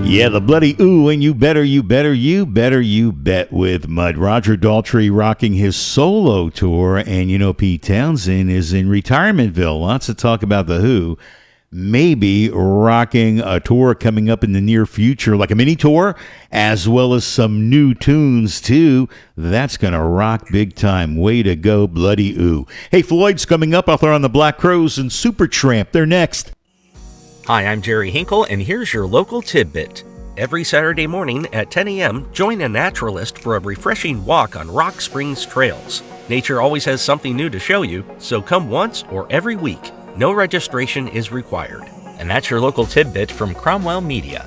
Yeah, the bloody ooh, and you better bet with Mud. Roger Daltrey rocking his solo tour, and Pete Townsend is in Retirementville. Lots of talk about the Who. Maybe rocking a tour coming up in the near future, like a mini tour, as well as some new tunes, too. That's going to rock big time. Way to go, bloody ooh. Hey, Floyd's coming up. I'll throw on the Black Crowes and Supertramp. They're next. Hi, I'm Jerry Hinkle, and here's your local tidbit. Every Saturday morning at 10 a.m., join a naturalist for a refreshing walk on Rock Springs trails. Nature always has something new to show you, so come once or every week. No registration is required. And that's your local tidbit from Cromwell Media.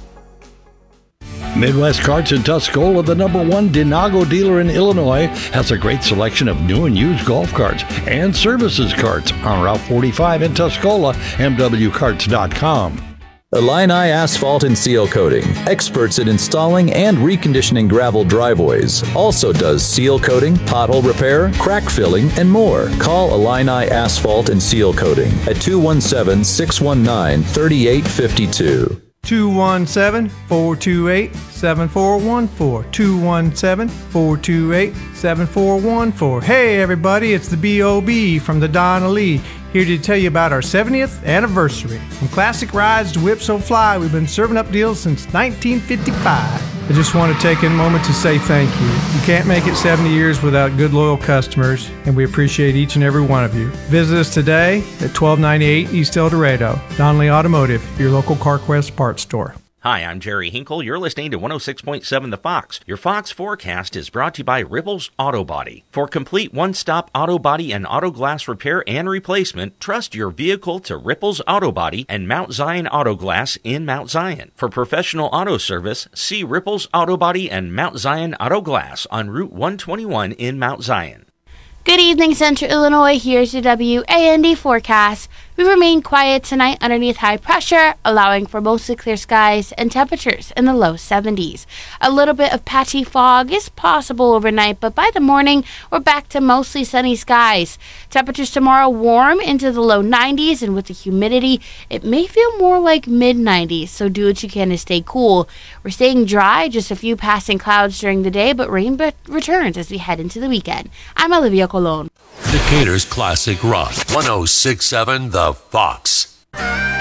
Midwest Carts in Tuscola, the #1 Denago dealer in Illinois, has a great selection of new and used golf carts and services carts on Route 45 in Tuscola, mwcarts.com. Illini Asphalt and Seal Coating, experts in installing and reconditioning gravel driveways. Also does seal coating, pothole repair, crack filling, and more. Call Illini Asphalt and Seal Coating at 217-619-3852. 217-428-7414. 217-428-7414. Hey everybody, it's the B.O.B. from the Donna Lee, here to tell you about our 70th anniversary. From classic rides to Whip So Fly, we've been serving up deals since 1955. I just want to take a moment to say thank you. You can't make it 70 years without good, loyal customers, and we appreciate each and every one of you. Visit us today at 1298 East El Dorado. Donnelly Automotive, your local CarQuest parts store. Hi, I'm Jerry Hinkle. You're listening to 106.7 The Fox. Your Fox forecast is brought to you by Ripples Auto Body. For complete one-stop auto body and auto glass repair and replacement, trust your vehicle to Ripples Auto Body and Mount Zion Auto Glass in Mount Zion. For professional auto service, see Ripples Auto Body and Mount Zion Auto Glass on Route 121 in Mount Zion. Good evening, Central Illinois. Here's your WAND forecast. We remain quiet tonight underneath high pressure, allowing for mostly clear skies and temperatures in the low 70s. A little bit of patchy fog is possible overnight, but by the morning, we're back to mostly sunny skies. Temperatures tomorrow warm into the low 90s, and with the humidity, it may feel more like mid-90s, so do what you can to stay cool. We're staying dry, just a few passing clouds during the day, but rain returns as we head into the weekend. I'm Olivia Colon. Decatur's Classic Rock, 106.7 The Fox.